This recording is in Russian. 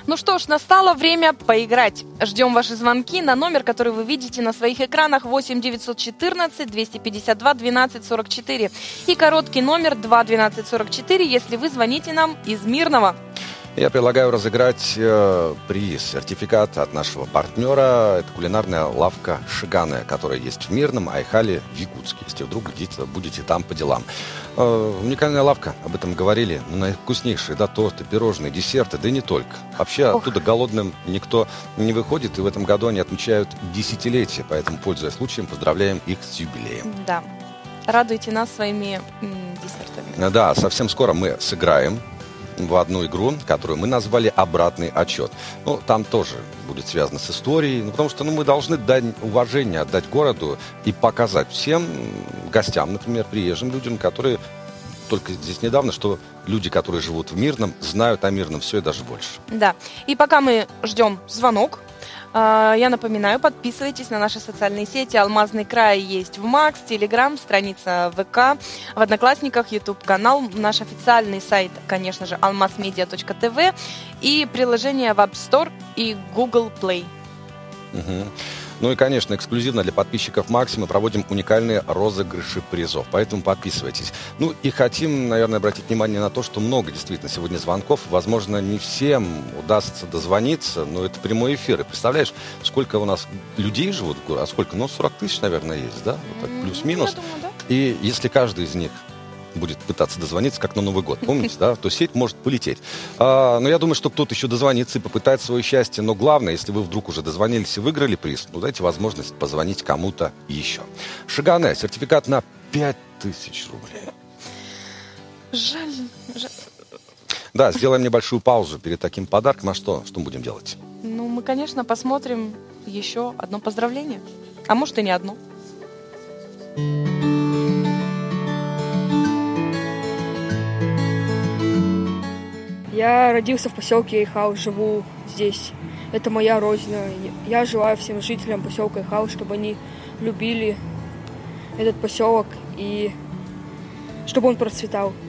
Ну что ж, настало время поиграть. Ждем ваши звонки на номер, который вы видите на своих экранах, 8 914 252 12 44. И короткий номер 2 12 44, если вы звоните нам из Мирного. Я предлагаю разыграть приз, сертификат от нашего партнера. Это кулинарная лавка «Шигане», которая есть в Мирном, Айхале, в Якутске. Если вдруг будете там по делам. Уникальная лавка, об этом говорили. Наивкуснейшие, да, торты, пирожные, десерты, да и не только. Вообще оттуда голодным никто не выходит. И в этом году они отмечают десятилетие. Поэтому, пользуясь случаем, поздравляем их с юбилеем. Да, радуйте нас своими десертами. Да, совсем скоро мы сыграем в одну игру, которую мы назвали «Обратный отчет». Ну, там тоже будет связано с историей, потому что мы должны дать уважение, отдать городу и показать всем гостям, например, приезжим людям, которые только здесь недавно, что люди, которые живут в Мирном, знают о Мирном все и даже больше. Да, и пока мы ждем звонок, я напоминаю, подписывайтесь на наши социальные сети. Алмазный край есть в Макс, Телеграм, страница ВК, в Одноклассниках, YouTube-канал, наш официальный сайт, конечно же, almazmedia.tv и приложение в App Store и Google Play. Угу. Ну и, конечно, эксклюзивно для подписчиков Макси мы проводим уникальные розыгрыши призов, поэтому подписывайтесь. Ну и хотим, наверное, обратить внимание на то, что много действительно сегодня звонков. Возможно, не всем удастся дозвониться, но это прямой эфир. И представляешь, сколько у нас людей живут в городе? А сколько? Ну, 40 тысяч, наверное, есть, да? Вот так, плюс-минус. Я думаю, да. И если каждый из них будет пытаться дозвониться, как на Новый год, помните, да, то сеть может полететь. Но я думаю, что кто-то еще дозвонится и попытает свое счастье. Но главное, если вы вдруг уже дозвонились и выиграли приз, ну, дайте возможность позвонить кому-то еще. Шигане, сертификат на 5000 рублей. Жаль. Да, сделаем небольшую паузу перед таким подарком. А что мы будем делать? Ну, мы, конечно, посмотрим еще одно поздравление. А может, и не одно. Я родился в поселке Айхал, живу здесь. Это моя родина. Я желаю всем жителям поселка Айхал, чтобы они любили этот поселок и чтобы он процветал.